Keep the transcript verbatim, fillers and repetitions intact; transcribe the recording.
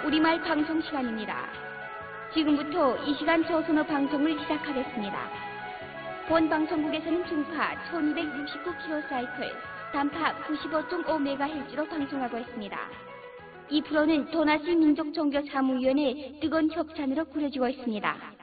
우리말 방송 시간입니다. 지금부터 이 시간 조선어 방송을 시작하겠습니다. 본 방송국에서는 중파 천이백육십구 킬로사이클, 단파 구십오 점 오 메가헤르츠로 방송하고 있습니다. 이 프로는 도나시 민족종교사무위원회 뜨거운 협찬으로 꾸려지고 있습니다.